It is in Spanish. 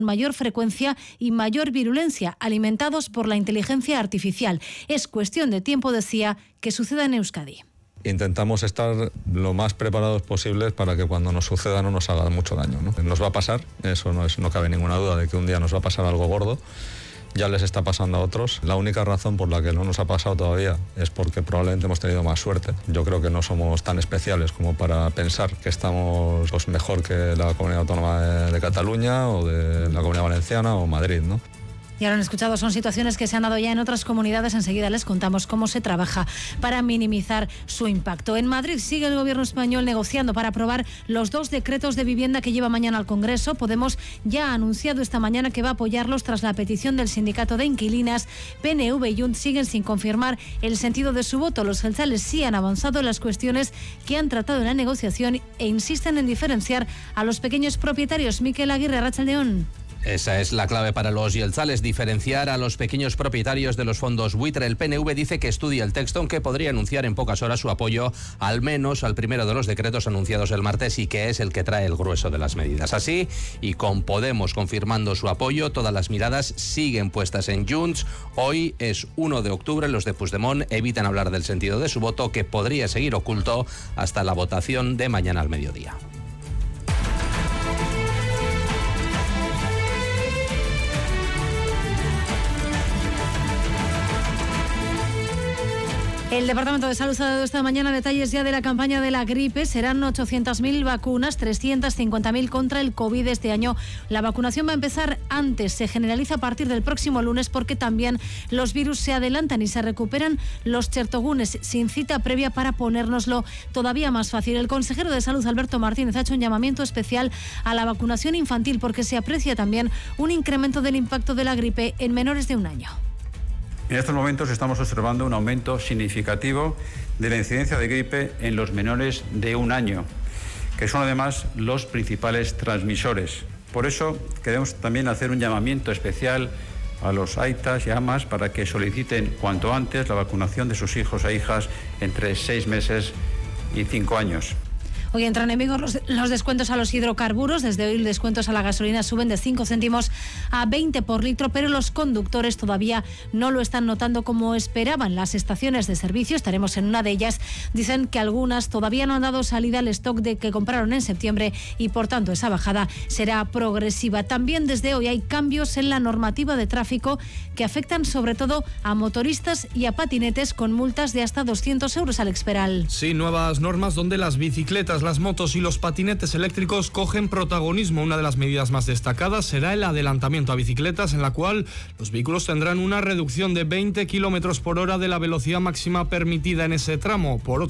mayor frecuencia y mayor virulencia, alimentados por la inteligencia artificial. Es cuestión de tiempo, decía, que suceda en Euskadi. Intentamos estar lo más preparados posibles para que cuando nos suceda no nos haga mucho daño, ¿no? Nos va a pasar, eso no cabe ninguna duda de que un día nos va a pasar algo gordo. Ya les está pasando a otros. La única razón por la que no nos ha pasado todavía es porque probablemente hemos tenido más suerte. Yo creo que no somos tan especiales como para pensar que estamos mejor que la Comunidad Autónoma de Cataluña o de la Comunidad Valenciana o Madrid, ¿no? Ya lo han escuchado, son situaciones que se han dado ya en otras comunidades. Enseguida les contamos cómo se trabaja para minimizar su impacto. En Madrid sigue el gobierno español negociando para aprobar los 2 decretos de vivienda que lleva mañana al Congreso. Podemos ya ha anunciado esta mañana que va a apoyarlos tras la petición del sindicato de inquilinas. PNV y Junts siguen sin confirmar el sentido de su voto. Los jeltzales sí han avanzado en las cuestiones que han tratado en la negociación e insisten en diferenciar a los pequeños propietarios. Miquel Aguirre, Arratsaldeon. Esa es la clave para los jeltzales, diferenciar a los pequeños propietarios de los fondos buitre. El PNV dice que estudia el texto, aunque podría anunciar en pocas horas su apoyo, al menos al primero de los decretos anunciados el martes y que es el que trae el grueso de las medidas. Así, y con Podemos confirmando su apoyo, todas las miradas siguen puestas en Junts. Hoy es 1 de octubre, los de Puigdemont evitan hablar del sentido de su voto, que podría seguir oculto hasta la votación de mañana al mediodía. El Departamento de Salud ha dado esta mañana detalles ya de la campaña de la gripe. Serán 800.000 vacunas, 350.000 contra el COVID este año. La vacunación va a empezar antes, se generaliza a partir del próximo lunes porque también los virus se adelantan y se recuperan los chertogunes sin cita previa para ponérnoslo todavía más fácil. El consejero de Salud, Alberto Martínez, ha hecho un llamamiento especial a la vacunación infantil porque se aprecia también un incremento del impacto de la gripe en menores de 1 año. En estos momentos estamos observando un aumento significativo de la incidencia de gripe en los menores de 1 año, que son además los principales transmisores. Por eso queremos también hacer un llamamiento especial a los aitas y amas para que soliciten cuanto antes la vacunación de sus hijos e hijas entre 6 meses y 5 años. Hoy entran en vigor los descuentos a los hidrocarburos. Desde hoy los descuentos a la gasolina suben de 5 céntimos a 20 por litro, pero los conductores todavía no lo están notando como esperaban. Las estaciones de servicio, estaremos en una de ellas, dicen que algunas todavía no han dado salida al stock de que compraron en septiembre y por tanto esa bajada será progresiva. También desde hoy hay cambios en la normativa de tráfico que afectan sobre todo a motoristas y a patinetes con multas de hasta 200 euros. Alex Peral. Sí, nuevas normas donde las bicicletas, las motos y los patinetes eléctricos cogen protagonismo. Una de las medidas más destacadas será el adelantamiento a bicicletas, en la cual los vehículos tendrán una reducción de 20 km/h de la velocidad máxima permitida en ese tramo. Por